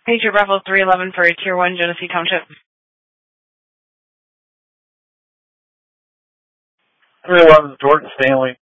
Pager Bravo 311 for Tier 1, Genesee Township. 311, Jordan Stanley.